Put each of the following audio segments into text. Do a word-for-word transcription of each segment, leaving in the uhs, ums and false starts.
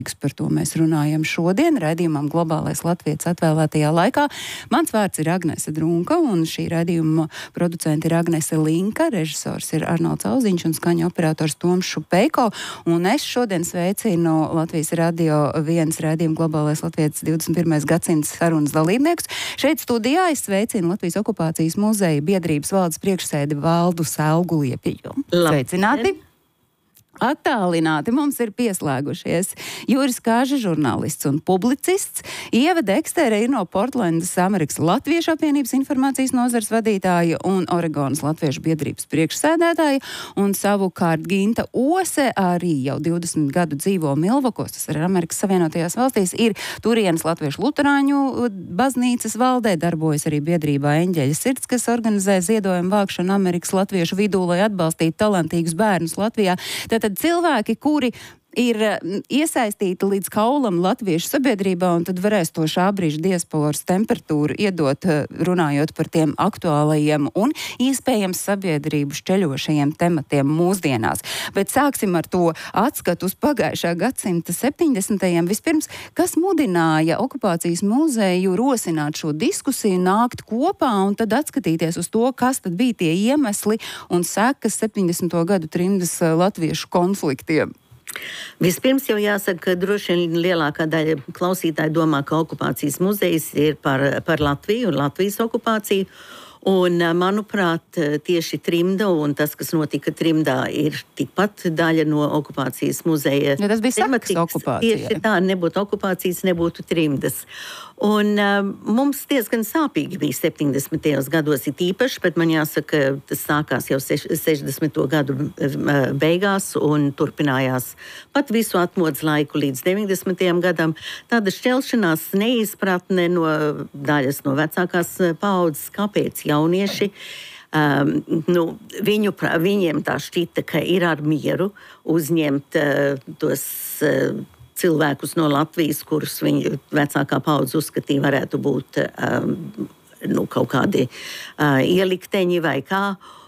Par to mēs runājam šodien raidījumam Globālais Latvijas atvēlētajā laikā. Mans vārds ir Agnese Drunka, un šī raidījuma producente ir Agnese Linka, režisors ir Arnolds Auziņš un skaņu operators Toms Šupeiko. Un es šodien sveicinu Latvijas radio viens raidījuma Globālais Latvijas divdesmit pirmais gadsimts sarunas dalībniekus. Šeit studijā es sveicinu Latvijas okupācijas muzeja biedrības valdes priekšsēdi Valdu Selguliepiju. Sveicināti! Attālināti mums ir pieslēgušies Juris Kāža, žurnālists un publicists, Ieva Dekstere ir no Portlandas Amerikas Latviešu apvienības informācijas nozares vadītāja un Oregonas Latviešu biedrības priekšsēdētāja, un savukārt Ginta Ose arī jau divdesmit gadu dzīvo Milvokos, tas ir Amerikas Savienotajās valstīs, ir turienes Latviešu luterāņu baznīcas valdē, darbojas arī biedrībā Eņģeļa sirds, kas organizē ziedojumu vākšanu Amerikas latviešu vidū, lai atbalstītu talantīgus bērnus Latvijā. Tātad cilvēki, kuri ir iesaistīti līdz kaulam latviešu sabiedrībā, un tad varēs to šā brīža diasporas temperatūru iedot, runājot par tiem aktuālajiem un iespējams sabiedrību šķeļošajiem tematiem mūsdienās. Bet sāksim ar to atskatu uz pagājušā gadsimta septiņdesmitajiem. Vispirms, kas mudināja okupācijas muzeju rosināt šo diskusiju, nākt kopā un tad atskatīties uz to, kas tad bija tie iemesli un sekas septiņdesmito gadu trimdas latviešu konfliktiem? Vispirms jau jāsaka, ka droši vien lielākā daļa klausītāji domā, ka okupācijas muzejs ir par, par Latviju un Latvijas okupāciju. Un, manuprāt, tieši trimda un tas, kas notika trimdā, ir tikpat daļa no okupācijas muzeja. Ja tas bija sekas okupācijai. Tieši tā, nebūtu okupācijas, nebūtu trimdas. Un uh, mums diezgan sāpīgi bija septiņdesmitajos gados it īpaši, bet man jāsaka, tas sākās jau seš, sešdesmito gadu uh, beigās un turpinājās pat visu atmodas laiku līdz deviņdesmitajam gadam. Tāda šķelšanās, neizpratne no daļas no vecākās paaudzes, kāpēc jaunieši, um, nu, viņu, viņiem tā šķita, ka ir ar mieru uzņemt uh, tos uh, cilvēkus no Latvijas, kurus viņa vecākā paudze uzskatīja varētu būt um, nu, kaut kādi uh, ielikteņi vai kā.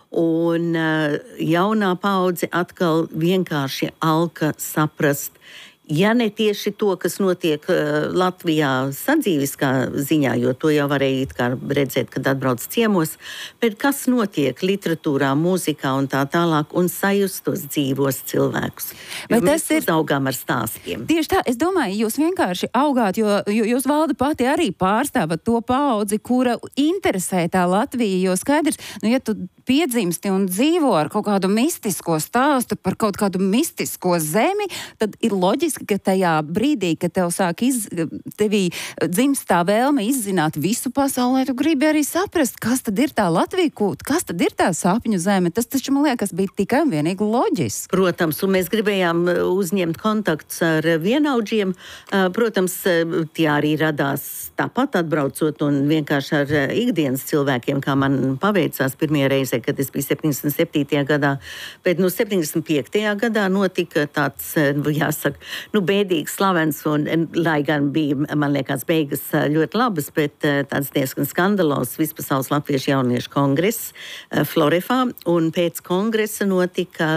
Un uh, jaunā paudze atkal vienkārši alka saprast, ja ne tieši to, kas notiek uh, Latvijā sadzīviskā ziņā, jo to jau varēja it kā redzēt, kad atbrauc ciemos, bet kas notiek literatūrā, mūzikā un tā tālāk, un sajust tos dzīvos cilvēkus. Jo mēs ir... uzaugām ar stāstiem. Tieši tā, es domāju, jūs vienkārši augāt, jo, jo jūs, Valda, pati arī pārstāvat to paudzi, kura interesē tā Latvija, jo skaidrs, nu, ja tu piedzimsti un dzīvo ar kaut kādu mistisko stāstu par kaut kādu mistisko zemi, tad ir loģiski, ka tajā brīdī, kad tev sāk iz, tevī dzimst tā vēlme izzināt visu pasaulē, tu gribi arī saprast, kas tad ir tā Latvija, kas tad ir tā sapņu zeme. Tas taču, man liekas, bija tikai un vienīgi loģiski. Protams, un mēs gribējām uzņemt kontaktus ar vienaudžiem. Protams, tie arī radās tāpat atbraucot un vienkārši ar ikdienas cilvēkiem, kā man paveicās pirmie reize, kad es biju septiņdesmit septītajā gadā. Bet nu, septiņdesmit piektajā gadā notika tāds, jāsaka, nu, bēdīgs, slavens, un lai gan bija, man liekas, beigas ļoti labas, bet tāds diezgan skandalos Vispasaules latviešu jauniešu kongress Florefā, un pēc kongresa notika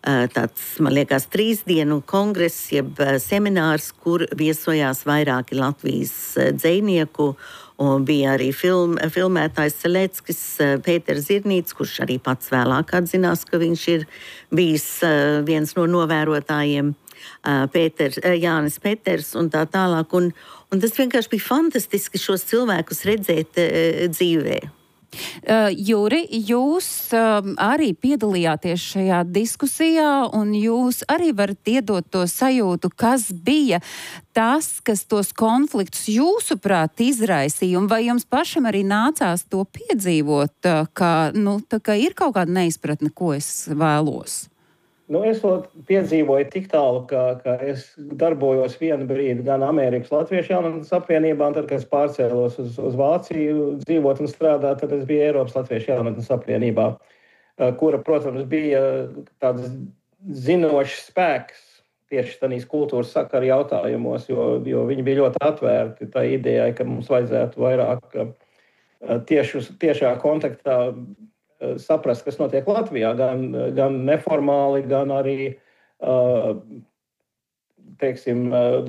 tāds, man liekas, trīs dienu kongress, jeb seminārs, kur viesojās vairāki Latvijas dzejnieku, un bija arī film, filmētājs Celeckis, Pēters Zirnīts, kurš arī pats vēlāk atzinās, ka viņš ir bijis viens no novērotājiem, Pēters, Jānis Peters un tā tālāk. Un, un tas vienkārši bija fantastiski šos cilvēkus redzēt dzīvē. Uh, Juri, jūs uh, arī piedalījāties šajā diskusijā, un jūs arī varat iedot to sajūtu, kas bija tas, kas tos konfliktus jūsuprāt izraisīja, un vai jums pašam arī nācās to piedzīvot, uh, ka, nu, tā kā ir kaut kāda neizpratne, ko es vēlos? Nu, es to piedzīvoju tik tālu, ka, ka es darbojos vienu brīdi gan Amerikas Latviešu jaunatnes apvienībā, un tad, kad es pārcēlos uz, uz Vāciju dzīvot un strādāt, tad es biju Eiropas Latviešu jaunatnes apvienībā, kura, protams, bija tāds zinošs spēks tieši tādīs kultūras sakaru jautājumos, jo, jo viņi bija ļoti atvērti tā idejai, ka mums vajadzētu vairāk tieši, tiešā kontaktā saprast, kas notiek Latvijā, gan, gan neformāli, gan arī uh, teiksim,